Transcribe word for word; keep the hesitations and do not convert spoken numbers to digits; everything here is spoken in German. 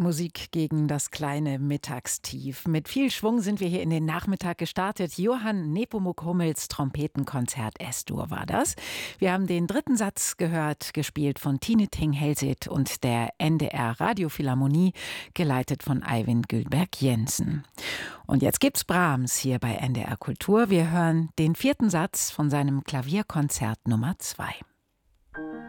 Musik gegen das kleine Mittagstief. Mit viel Schwung sind wir hier in den Nachmittag gestartet. Johann Nepomuk Hummels Trompetenkonzert S-Dur war das. Wir haben den dritten Satz gehört, gespielt von Tine Thing-Helseth und der N D R Radiophilharmonie, geleitet von Eivind Gylberg Jensen. Und jetzt gibt's Brahms hier bei N D R Kultur. Wir hören den vierten Satz von seinem Klavierkonzert Nummer zwei.